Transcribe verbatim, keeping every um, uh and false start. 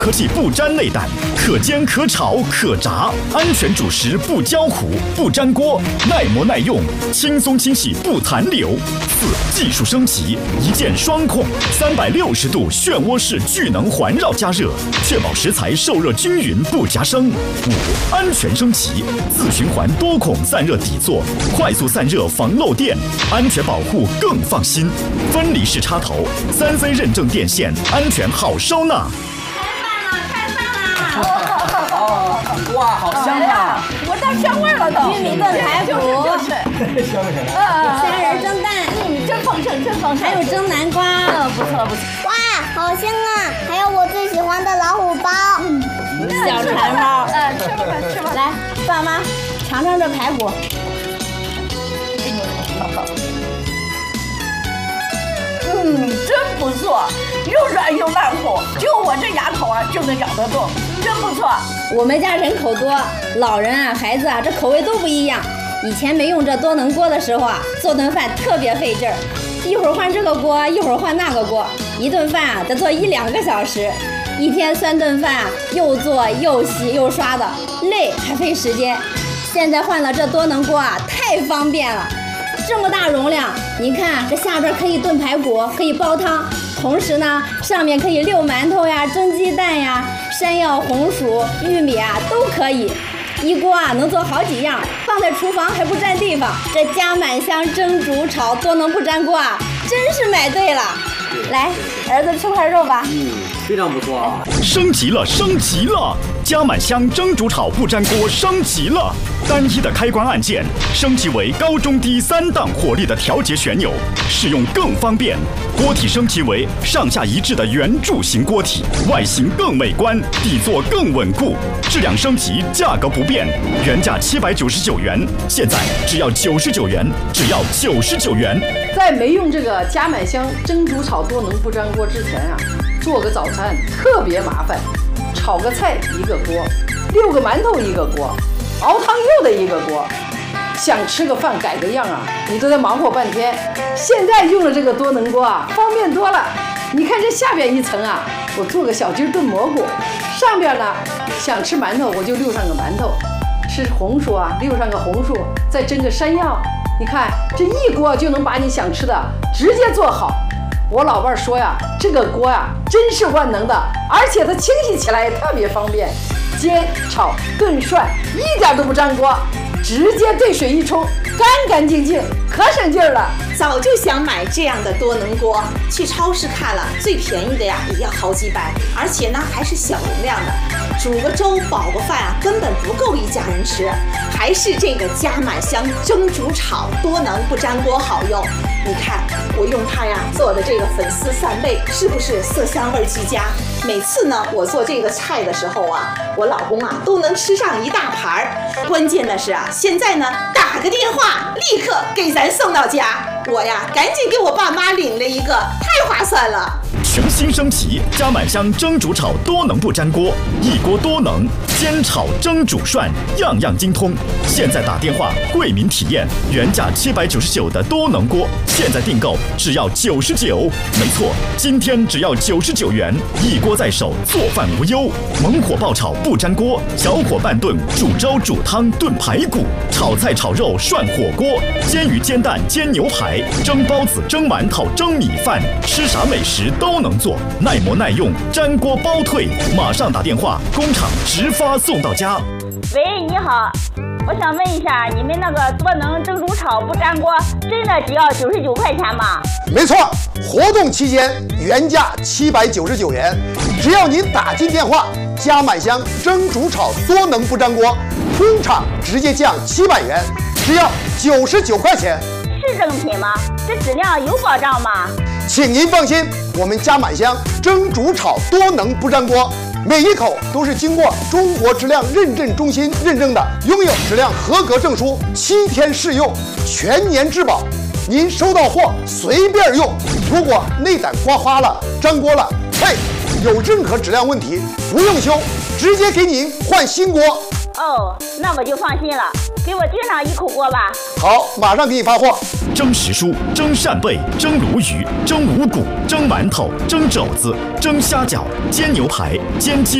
科技不粘内胆，可煎可炒可炸，安全主食不焦糊不粘锅，耐磨耐用，轻松清洗不残留。四、技术升级，一键双控，三百六十度漩涡式聚能环绕加热，确保食材受热均匀不夹生。五、安全升级，自循环多孔散热底座，快速散热防漏电，安全保护更放心。分离式插头，三 C 认证电线，安全好收纳。 哦，哇，好香啊！ 闻到香味了都。 玉米炖排骨， 香不香？ 虾仁蒸蛋， 嗯，真丰盛，真丰盛。 还有蒸南瓜， 嗯，不错不错。 哇，好香啊！还有我最喜欢的老虎包。 嗯，小馋包。 嗯，吃吧吃吧。 来，爸妈尝尝这排骨。 嗯，真不错，又软又烂乎，就我这牙口啊就能咬得动，真不错。 我们家人口多，老人啊、孩子啊，这口味都不一样。以前没用这多能锅的时候啊，做顿饭特别费劲儿，一会儿换这个锅，一会儿换那个锅，一顿饭啊得做一两个小时，一天三顿饭啊，又做又洗又刷的，累还费时间。现在换了这多能锅啊，太方便了。这么大容量，你看这下边可以炖排骨，可以煲汤，同时呢，上面可以溜馒头呀、蒸鸡蛋呀、山药、红薯、玉米啊都可以。一锅啊能做好几样，放在厨房还不占地方。这加满香蒸煮炒多能不粘锅啊，真是买对了。来，儿子吃块肉吧。 嗯，非常不错啊。 升级了，升级了！加满香蒸煮炒不粘锅升级了，单一的开关按键升级为高中低三档火力的调节旋钮，使用更方便。锅体升级为上下一致的圆柱形锅体，外形更美观，底座更稳固。质量升级，价格不变，原价七百九十九元，现在只要九十九元，只要九十九元。 在没用这个加满香蒸煮炒多能不粘锅之前啊，做个早餐特别麻烦。炒个菜一个锅，溜个馒头一个锅，熬汤又得一个锅，想吃个饭改个样啊，你都得忙活半天。现在用了这个多能锅啊，方便多了。你看这下边一层啊，我做个小鸡炖蘑菇，上边呢想吃馒头我就溜上个馒头，吃红薯啊溜上个红薯，再蒸个山药。你看这一锅就能把你想吃的直接做好。我老伴说呀，这个锅呀真是万能的，而且它清洗起来也特别方便，煎、炒、炖、涮，一点都不粘锅，直接兑水一冲，干干净净，可省劲儿了。 早就想买这样的多能锅，去超市看了，最便宜的呀也要好几百，而且呢还是小容量的，煮个粥饱个饭啊，根本不够一家人吃。还是这个加满香蒸煮炒多能不粘锅好用。你看我用它呀做的这个粉丝扇贝，是不是色香味俱佳？每次呢我做这个菜的时候啊，我老公啊都能吃上一大盘儿。关键的是啊，现在呢打个电话立刻给咱送到家，我呀赶紧给我爸妈领了一个，太划算了。 全新升级，加满香蒸煮炒多能不粘锅，一锅多能，煎炒蒸煮涮样样精通。现在打电话惠民体验，原价七百九十九的多能锅，现在订购只要九十九。没错，今天只要九十九元，一锅在手，做饭无忧。猛火爆炒不粘锅，小火拌炖，煮粥煮汤炖排骨，炒菜炒肉涮火锅，煎鱼煎蛋煎牛排，蒸包子蒸馒头蒸米饭，吃啥美食都能做，耐磨耐用，粘锅包退，马上打电话，工厂直发送到家。 喂，你好，我想问一下，你们那个多能蒸煮炒不粘锅，真的只要九十九块钱吗？ 没错，活动期间原价七百九十九元，只要您打进电话，加满香蒸煮炒多能不粘锅，工厂直接降七百元，只要九十九块钱。 是正品吗？这质量有保障吗？ 请您放心，我们加满香蒸煮炒多能不粘锅，每一口都是经过中国质量认证中心认证的，拥有质量合格证书，七天试用，全年质保。您收到货随便用，如果内胆刮花了、粘锅了，嘿，有任何质量问题不用修，直接给您换新锅。 哦，那我就放心了，给我订上一口锅吧。 好，马上给你发货。 蒸时蔬、蒸扇贝、蒸鲈鱼、蒸五谷、蒸馒头、蒸肘子、蒸虾饺、煎牛排、煎鸡。